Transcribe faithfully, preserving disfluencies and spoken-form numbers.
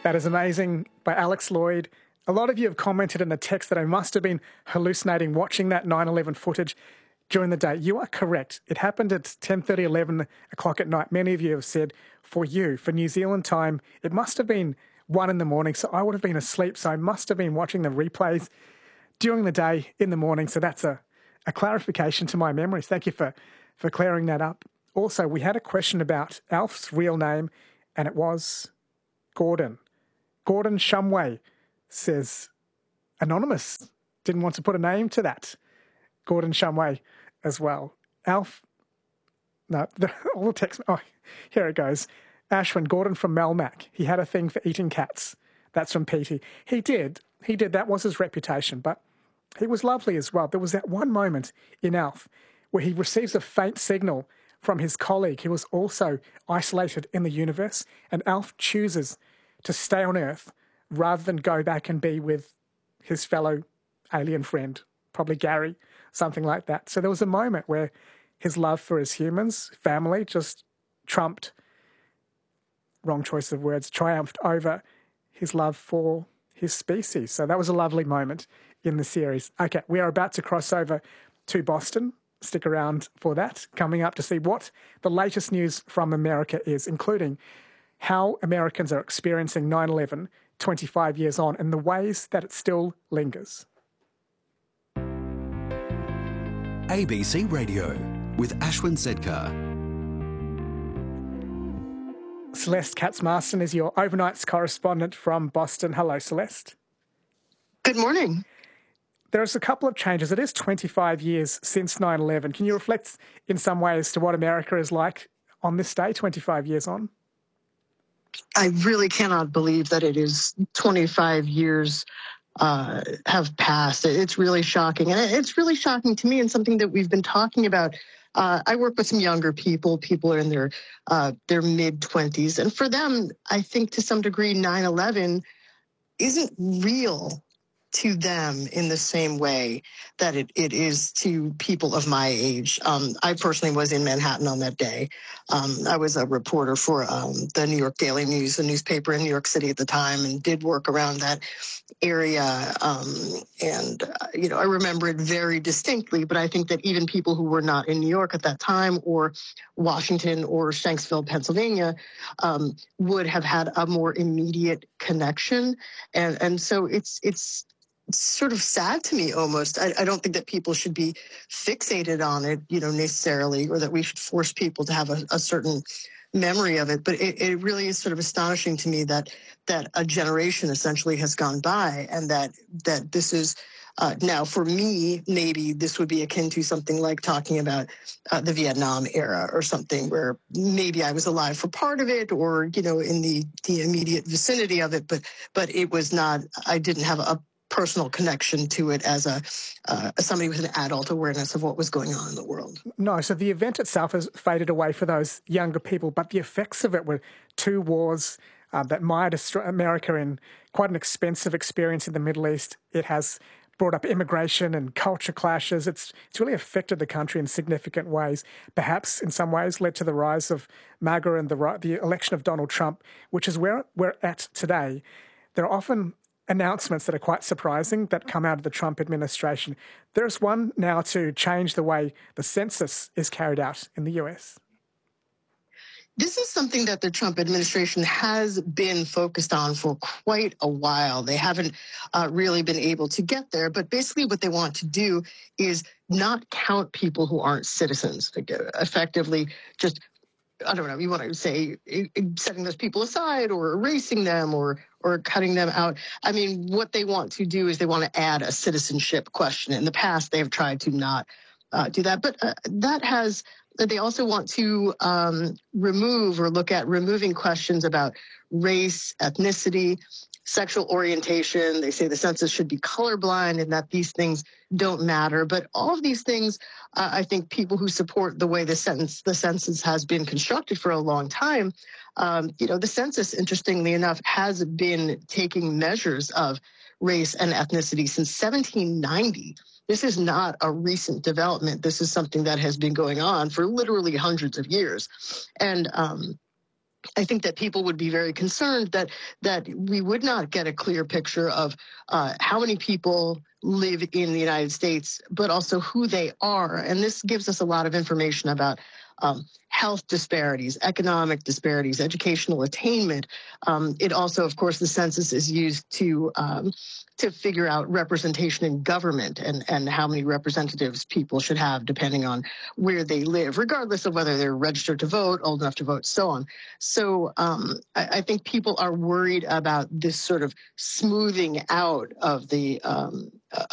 That is amazing by Alex Lloyd. A lot of you have commented in the text that I must have been hallucinating watching that nine eleven footage during the day. You are correct. It happened at ten thirty, eleven o'clock at night. Many of you have said for you, for New Zealand time, it must have been one in the morning. So I would have been asleep. So I must have been watching the replays during the day in the morning. So that's a, a clarification to my memories. Thank you for, for clearing that up. Also, we had a question about Alf's real name, and it was Gordon. Gordon Shumway, says anonymous. Didn't want to put a name to that. Gordon Shumway as well. Alf, no, the, all the text, oh, here it goes. Ashwin, Gordon from Melmac. He had a thing for eating cats. That's from Petey. He did. He did. That was his reputation, but he was lovely as well. There was that one moment in Alf where he receives a faint signal from his colleague who was also isolated in the universe, and Alf chooses to stay on Earth rather than go back and be with his fellow alien friend, probably Gary, something like that. So there was a moment where his love for his humans, family, just trumped, wrong choice of words, triumphed over his love for his species. So that was a lovely moment in the series. Okay, we are about to cross over to Boston. Stick around for that. Coming up to see what the latest news from America is, including how Americans are experiencing nine eleven twenty-five years on and the ways that it still lingers. A B C Radio with Ashwin Sedkar. Celeste Katz-Marston is your overnights correspondent from Boston. Hello, Celeste. Good morning. There's a couple of changes. It is twenty-five years since nine eleven. Can you reflect in some ways to what America is like on this day, twenty-five years on? I really cannot believe that it is twenty-five years uh, have passed. It's really shocking. And it's really shocking to me, and something that we've been talking about. Uh, I work with some younger people. People are in their uh, their mid-twenties. And for them, I think to some degree, nine eleven isn't real to them in the same way that it, it is to people of my age. Um, I personally was in Manhattan on that day. Um, I was a reporter for um, the New York Daily News, a newspaper in New York City at the time, and did work around that area. Um, and, uh, you know, I remember it very distinctly, but I think that even people who were not in New York at that time, or Washington or Shanksville, Pennsylvania, um, would have had a more immediate connection. And, and so it's, it's, It's sort of sad to me almost. I, I don't think that people should be fixated on it, you know, necessarily, or that we should force people to have a, a certain memory of it. But it, it really is sort of astonishing to me that that a generation essentially has gone by, and that that this is uh, now for me, maybe this would be akin to something like talking about uh, the Vietnam era or something, where maybe I was alive for part of it, or, you know, in the, the immediate vicinity of it. But but it was not, I didn't have a personal connection to it as a uh, as somebody with an adult awareness of what was going on in the world. No, so the event itself has faded away for those younger people, but the effects of it were two wars uh, that mired America in quite an expensive experience in the Middle East. It has brought up immigration and culture clashes. It's it's really affected the country in significant ways. Perhaps in some ways led to the rise of MAGA and the the election of Donald Trump, which is where we're at today. There are often announcements that are quite surprising that come out of the Trump administration. There's one now to change the way the census is carried out in the U S. This is something that the Trump administration has been focused on for quite a while. They haven't uh, really been able to get there, but basically what they want to do is not count people who aren't citizens, like, uh, effectively just, I don't know, you want to say setting those people aside or erasing them or or cutting them out. I mean, what they want to do is they want to add a citizenship question. In the past, they have tried to not uh, do that. But uh, that has, they also want to um, remove or look at removing questions about race, ethnicity, sexual orientation. They say the census should be colorblind and that these things don't matter. But all of these things, uh, I think people who support the way the census, the census has been constructed for a long time, um, you know, the census, interestingly enough, has been taking measures of race and ethnicity since seventeen ninety. This is not a recent development. This is something that has been going on for literally hundreds of years. And, um, I think that people would be very concerned that that we would not get a clear picture of uh, how many people live in the United States, but also who they are. And this gives us a lot of information about um, health disparities, economic disparities, educational attainment. Um, it also, of course, the census is used to um, to figure out representation in government and, and how many representatives people should have depending on where they live, regardless of whether they're registered to vote, old enough to vote, so on. So um, I, I think people are worried about this sort of smoothing out of the um,